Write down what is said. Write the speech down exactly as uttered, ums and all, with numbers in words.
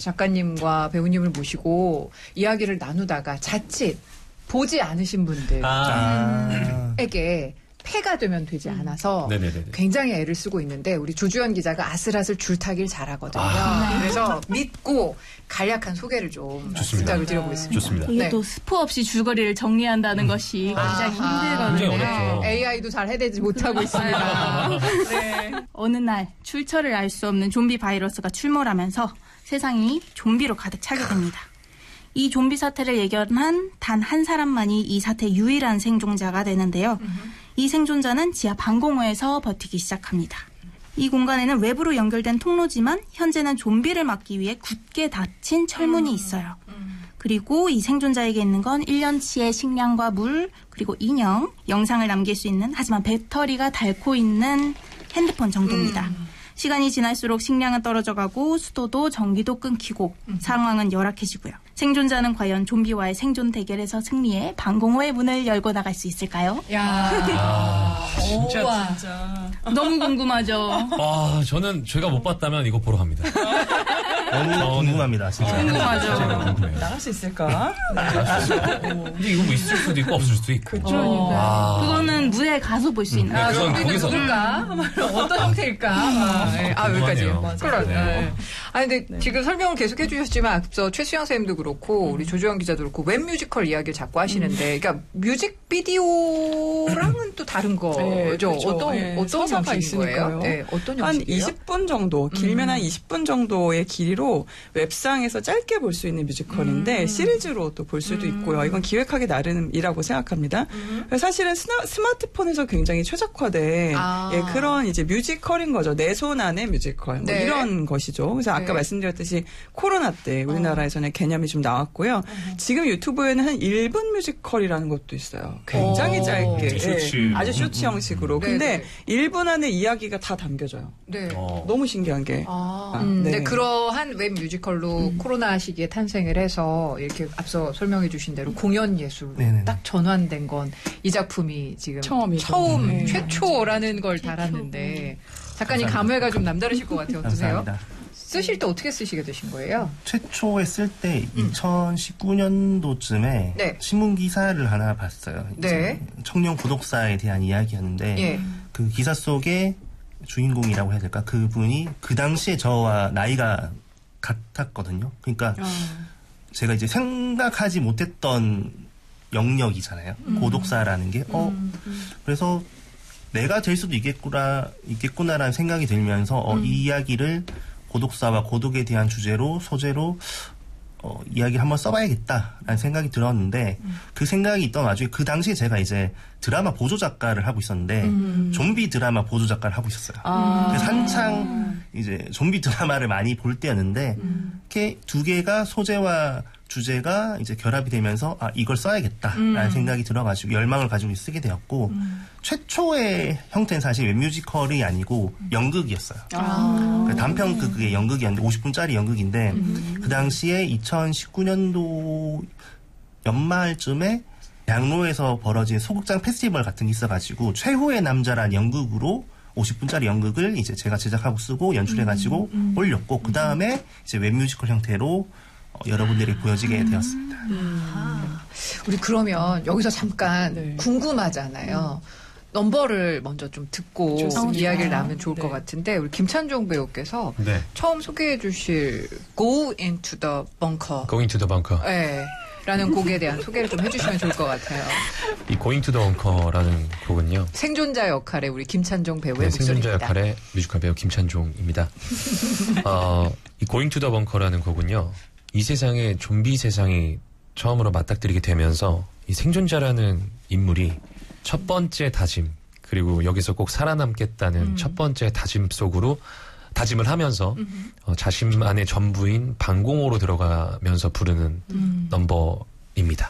작가님과 배우님을 모시고 이야기를 나누다가 자칫 보지 않으신 분들에게 아. 폐가 되면 되지 않아서 네네네네. 굉장히 애를 쓰고 있는데 우리 조주현 기자가 아슬아슬 줄타기를 잘하거든요. 아. 그래서 믿고 간략한 소개를 좀 좋습니다. 부탁을 드려보겠습니다. 좋습니다. 이게 네. 또 스포 없이 줄거리를 정리한다는 음. 것이 굉장히 힘들거든요. 굉장히 어렵죠. 에이아이도 잘 해내지 못하고 있습니다. 네. 어느 날 출처를 알 수 없는 좀비 바이러스가 출몰하면서 세상이 좀비로 가득 차게 됩니다. 이 좀비 사태를 예견한 단 한 사람만이 이 사태의 유일한 생존자가 되는데요. 이 생존자는 지하 방공호에서 버티기 시작합니다. 이 공간에는 외부로 연결된 통로지만 현재는 좀비를 막기 위해 굳게 닫힌 철문이 있어요. 그리고 이 생존자에게 있는 건 일 년치의 식량과 물, 그리고 인형, 영상을 남길 수 있는 하지만 배터리가 닳고 있는 핸드폰 정도입니다. 음. 시간이 지날수록 식량은 떨어져가고 수도도 전기도 끊기고 음. 상황은 열악해지고요. 생존자는 과연 좀비와의 생존 대결에서 승리해 방공호의 문을 열고 나갈 수 있을까요? 야, 아, 진짜. 오와. 진짜. 너무 궁금하죠. 아, 저는 제가 못 봤다면 이거 보러 갑니다. 너무 궁금합니다, 진짜. 궁금하죠. 진짜 궁금해요. 나갈 수 있을까? 근데 이거 뭐 있을 수도 있고 없을 수도 있고. 그러니까. 그거는 무대에 가서 볼 수 있는. 네, 아, 그건 좀비는 거기서. 누굴까? 어떤 형태일까? 아, 네. 아, 여기까지. 궁금하네요. 그럼. 네. 네. 아니, 근데 네. 지금 설명을 계속 해주셨지만 앞서 최수영 선생님도 그렇고 우리 조주현 기자도 그렇고 웹 뮤지컬 이야기를 자꾸 하시는데, 그러니까 뮤직비디오랑은 또 다른 거죠. 네, 그렇죠. 어떤 네, 어떤 서사가 형식인 거예요? 있으니까요. 네, 어떤 한 형식이에요? 이십 분 정도, 길면 음. 한 이십 분 정도의 길이로 웹상에서 짧게 볼 수 있는 뮤지컬인데 음. 시리즈로 또 볼 수도 음. 있고요. 이건 기획하기 나름이라고 생각합니다. 음. 사실은 스나, 스마트폰에서 굉장히 최적화된 아. 예, 그런 이제 뮤지컬인 거죠. 내 손 안에 뮤지컬 뭐 네. 이런 것이죠. 그래서 아까 네. 말씀드렸듯이 코로나 때 우리나라에서는 개념이 좀 나왔고요. 지금 유튜브에는 한 일 분 뮤지컬이라는 것도 있어요. 굉장히 오. 짧게. 쇼츠. 예, 아주 쇼츠 형식으로. 네, 근데 네. 일 분 안에 이야기가 다 담겨져요. 네. 어. 너무 신기한 게. 아, 아, 음, 네. 네. 그러한 웹 뮤지컬로 코로나 시기에 탄생을 해서 이렇게 앞서 설명해 주신 대로 공연 예술로 네네네. 딱 전환된 건 이 작품이 지금 처음이죠. 처음 네. 최초라는 걸 달았는데 작가님 감회가 좀 남다르실 것 같아요. 어떠세요? 감사합니다. 쓰실 때 어떻게 쓰시게 되신 거예요? 최초에 쓸 때 이천십구 년도쯤에 네. 신문 기사를 하나 봤어요. 네. 이제 청년 구독사에 대한 이야기였는데 예. 그 기사 속에 주인공이라고 해야 될까? 그분이 그 당시에 저와 나이가 같았거든요. 그러니까 제가 이제 생각하지 못했던 영역이잖아요. 음. 고독사라는 게. 어, 음, 그래서 내가 될 수도 있겠구나, 있겠구나라는 생각이 들면서 어, 음. 이 이야기를 고독사와 고독에 대한 주제로, 소재로 어, 이야기를 한번 써봐야겠다라는 생각이 들었는데 음. 그 생각이 있던 와중에 그 당시에 제가 이제 드라마 보조 작가를 하고 있었는데 음. 좀비 드라마 보조 작가를 하고 있었어요. 아. 그래서 한창 이제 좀비 드라마를 많이 볼 때였는데 음. 이렇게 두 개가 소재와 주제가 이제 결합이 되면서 아 이걸 써야겠다라는 음. 생각이 들어가지고 열망을 가지고 쓰게 되었고 음. 최초의 형태는 사실 웹뮤지컬이 아니고 연극이었어요. 아. 그 단편극의 연극이었는데 오십 분짜리 연극인데 음. 그 당시에 이천십구 년도 연말쯤에 양로에서 벌어진 소극장 페스티벌 같은 게 있어가지고 최후의 남자란 연극으로 오십 분짜리 연극을 이제 제가 제작하고 쓰고 연출해가지고 음, 음. 올렸고 그 다음에 이제 웹뮤지컬 형태로 어, 여러분들이 보여지게 되었습니다. 아. 우리 그러면 여기서 잠깐 네. 궁금하잖아요. 넘버를 먼저 좀 듣고 좋습니다. 이야기를 나누면 좋을 네. 것 같은데 우리 김찬종 배우께서 네. 처음 소개해 주실 Go into the Bunker Going to the Bunker. 네, 라는 곡에 대한 소개를 좀 해주시면 좋을 것 같아요. 이 Going to the Bunker라는 곡은요. 생존자 역할의 우리 김찬종 배우의 네, 생존자 목소리입니다. 역할의 뮤지컬 배우 김찬종입니다. 어, 이 Going to the Bunker라는 곡은요. 이 세상에 좀비 세상이 처음으로 맞닥뜨리게 되면서 이 생존자라는 인물이 첫 번째 다짐 그리고 여기서 꼭 살아남겠다는 음. 첫 번째 다짐 속으로 다짐을 하면서 어, 자신만의 전부인 방공호로 들어가면서 부르는 음. 넘버입니다.